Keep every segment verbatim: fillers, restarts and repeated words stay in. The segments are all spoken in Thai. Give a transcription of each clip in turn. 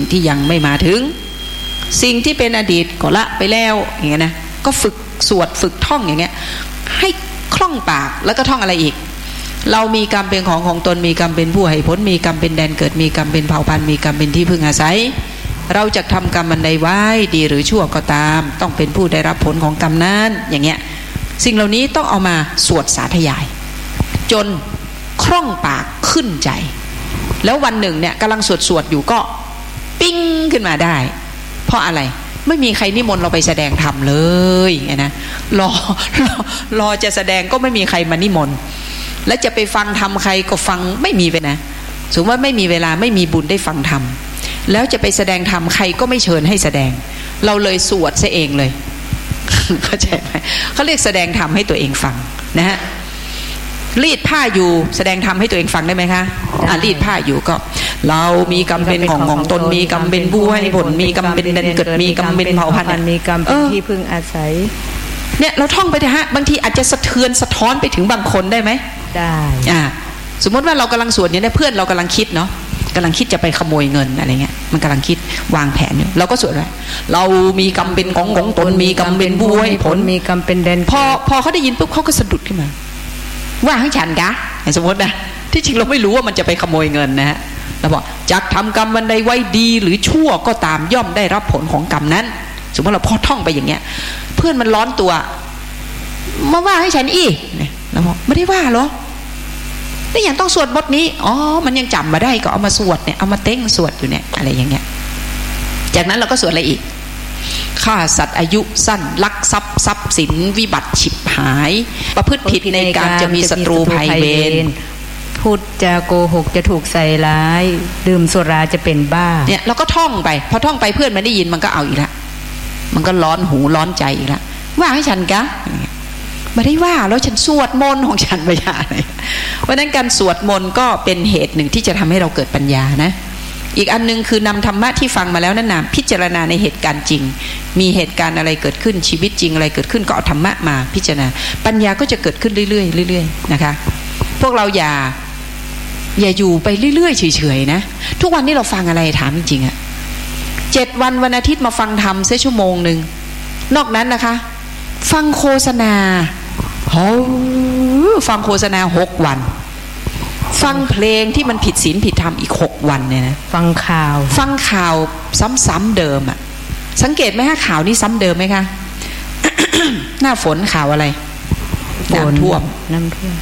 ที่ยังไม่มาถึงสิ่งที่เป็นอดีตก็ละไปแล้วอย่างเงี้ยนะก็ฝึกสวดฝึกท่องอย่างเงี้ยให้คล่องปากแล้วก็ท่องอะไรอีกเรามีกรรมเป็นของของตนมีกรรมเป็นผู้ให้ผลมีกรรมเป็นแดนเกิดมีกรรมเป็นเผ่าพันธุ์มีกรรมเป็นที่พึ่งอาศัยเราจะทำกรรมอันใดไว้ดีหรือชั่วก็ตามต้องเป็นผู้ได้รับผลของกรรมนั้นอย่างเงี้ยสิ่งเหล่านี้ต้องเอามาสวดสาธยายจนคล่องปากขึ้นใจแล้ววันหนึ่งเนี่ยกำลังสวดสวดอยู่ก็ปิ้งขึ้นมาได้เพราะอะไรไม่มีใครนิมนต์เราไปแสดงธรรมเลยไงนะรอรอรอจะแสดงก็ไม่มีใครมานิมนต์และจะไปฟังธรรมใครก็ฟังไม่มีไปนะสมมติว่าไม่มีเวลาไม่มีบุญได้ฟังธรรมแล้วจะไปแสดงธรรมใครก็ไม่เชิญให้แสดงเราเลยสวดซะเองเลยเข้าใจไหมเขาเรียกแสดงธรรมให้ตัวเองฟังนะฮะรีดผ้าอยู่แสดงธรรมให้ตัวเองฟังได้ไหมคะอ่ารีดผ้าอยู่ก็เรามีกรรมเป็นของของตนมีกรรมเป็นผู้ให้ผลมีกรรมเป็นแดนเกิดมีกรรมเป็นเผ่าพันธุ์มีกรรมเป็นที่พึ่งอาศัยเนี่ยเราท่องไปเถอะฮะบางทีอาจจะสะเทือนสะท้อนไปถึงบางคนได้ไหมได้อ่าสมมติว่าเรากำลังสวดอยู่เนี่ยเพื่อนเรากำลังคิดเนาะกำลังคิดจะไปขโมยเงินอะไรเงี้ยมันกำลังคิดวางแผนอยู่เราก็สวดไว้เรามีกรรมเป็นของของตนมีกรรมเป็นผู้ให้ผลมีกรรมเป็นแดนพอพอเขาได้ยินปุ๊บเขาก็สะดุดขึ้นมาว่าให้ฉันกะสมมตินะที่จริงเราไม่รู้ว่ามันจะไปขโมยเงินนะฮะเราบอกจักทำกรรมมันใดไว้ดีหรือชั่วก็ตามย่อมได้รับผลของกรรมนั้นสมมติเราพอท่องไปอย่างเงี้ยเพื่อนมันร้อนตัวมาว่าให้ฉันอีกเราบอกไม่ได้ว่าหรอนี่ยังต้องสวดบทนี้อ๋อมันยังจำมาได้ก็เอามาสวดเนี่ยเอามาเต้งสวดอยู่เนี่ยอะไรอย่างเงี้ยจากนั้นเราก็สวดอะไรอีกฆ่าสัตว์อายุสั้นลักทรัพย์ทรัพย์สินวิบัติฉิบหายประพฤติผิดในการจะมีศัตรูภัยเวรพูดจะโกหกจะถูกใส่ร้ายดื่มสุราจะเป็นบ้าเนี่ยเราก็ท่องไปพอท่องไปเพื่อนมันได้ยินมันก็เอาอีกละมันก็ร้อนหูร้อนใจอีกละว่าให้ฉันกะไม่ได้ว่าแล้วฉันสวดมนต์ของฉันไปอย่างไรเพราะนั้นการสวดมนต์ก็เป็นเหตุหนึ่งที่จะทำให้เราเกิดปัญญานะอีกอันนึงคือนำธรรมะที่ฟังมาแล้วนั่นนะพิจารณาในเหตุการณ์จริงมีเหตุการณ์อะไรเกิดขึ้นชีวิตจริงอะไรเกิดขึ้นก็เอาธรรมะมาพิจารณาปัญญาก็จะเกิดขึ้นเรื่อยๆเรื่อยๆนะคะพวกเราอย่าอย่าอยู่ไปเรื่อยๆเฉยๆนะทุกวันนี้เราฟังอะไรถามจริงๆอะเจ็ดวันวันอาทิตย์มาฟังธรรมเสียชั่วโมงนึงนอกนั้นนะคะฟังโฆษณาโอ้ฟังโฆษณาหกวันฟังเพลงที่มันผิดศีลผิดธรรมอีกหกวันเนี่ยนะฟังข่าวฟังข่าวซ้ำๆเดิมอ่ะสังเกตไหมฮะข่าวนี้ซ้ำเดิมไหมคะ หน้าฝนข่าวอะไรน้ำท่วมน้ำท่วม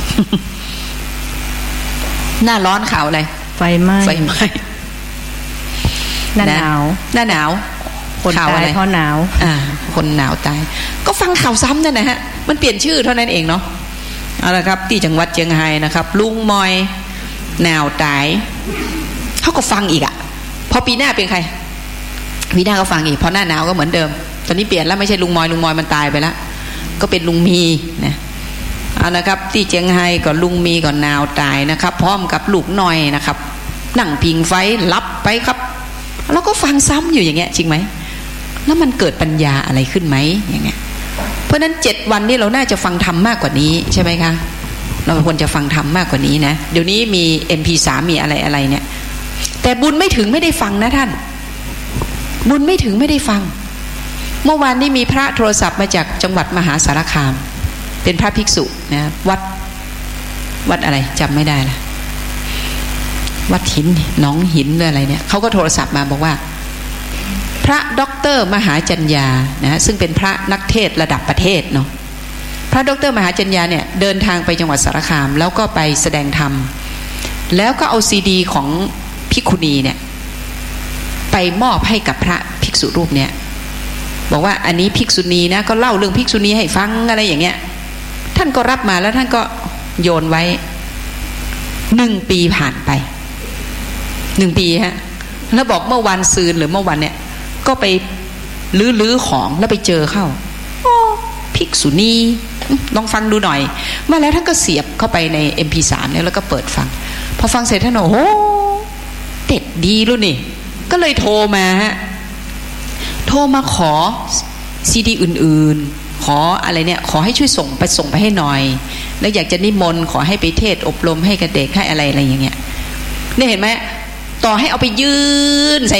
หน้าร้อนข่าวอะไรไฟไหม้ไฟไหม้หน้าหนาวหน้าหนาวคนตายเพราะหนาวอ่าคนหนาวตายก็ฟังข่าวซ้ำนั่นนะฮะมันเปลี่ยนชื่อเท่านั้นเองเนาะเอาละครับที่จังหวัดเชียงรายนะครับลุงมอยหนาวตายเขาก็ฟังอีกอ่ะพอปีหน้าเป็นใครปีหน้าก็ฟังอีกพอหน้าหนาวก็เหมือนเดิมตอนนี้เปลี่ยนแล้วไม่ใช่ลุงมอยลุงมอยมันตายไปแล้วก็เป็นลุงมีนะเอานะครับที่เชียงรายก็ลุงมีก็หนาวตายนะครับพร้อมกับลูกน้อยนะครับนั่งพิงไฟลับไปครับแล้วก็ฟังซ้ำอยู่อย่างเงี้ยจริงไหมแล้วมันเกิดปัญญาอะไรขึ้นไหมอย่างเงี้ยเพราะนั้นเจ็ดวันนี้เราน่าจะฟังธรรมมากกว่านี้ใช่ไหมคะเราควรจะฟังธรรมมากกว่านี้นะเดี๋ยวนี้มี เอ็ม พี สาม มีอะไรอะไรเนี่ยแต่บุญไม่ถึงไม่ได้ฟังนะท่านบุญไม่ถึงไม่ได้ฟังเมื่อวานนี้มีพระโทรศัพท์มาจากจังหวัดมหาสารคามเป็นพระภิกษุนะวัดวัดอะไรจำไม่ได้ละวัดหินหนองหินหรืออะไรเนี่ยเขาก็โทรศัพท์มาบอกว่าพระด็อกเตอร์มหาจัญญานะซึ่งเป็นพระนักเทศระดับประเทศเนาะพระด็อกเตอร์มหาจัญญาเนี่ยเดินทางไปจังหวัดสารคามแล้วก็ไปแสดงธรรมแล้วก็เอาซีดีของภิกขุณีเนี่ยไปมอบให้กับพระภิกษุรูปเนี่ยบอกว่าอันนี้ภิกษุณีนะก็เล่าเรื่องภิกษุณีให้ฟังอะไรอย่างเงี้ยท่านก็รับมาแล้วท่านก็โยนไว้หนึ่งปีผ่านไปหนึ่งปีฮะแล้วบอกเมื่อวันซืนหรือเมื่อวันเนี่ยก็ไปลื้อๆของแล้วไปเจอเข้าโอ้ภิกษุณีลองฟังดูหน่อยมาแล้วท่านก็เสียบเข้าไปใน เอ็ม พี สาม เนี่ยแล้วก็เปิดฟังพอฟังเสร็จท่านโอ้โหเด็ดดีรู้นี่ก็เลยโทรมาฮะโทรมาขอซีดีอื่นๆขออะไรเนี่ยขอให้ช่วยส่งไปส่งไปให้หน่อยแล้วอยากจะนิมนต์ขอให้ไปเทศอบรมให้กับเด็กให้อะไรอะไรอย่างเงี้ยเนี่ยเห็นไหมต่อให้เอาไปยื่นใส่